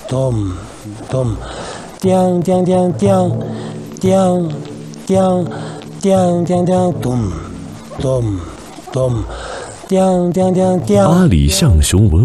咚咚，叮叮叮叮叮叮叮叮叮，咚咚咚，叮叮叮叮。 阿里象雄文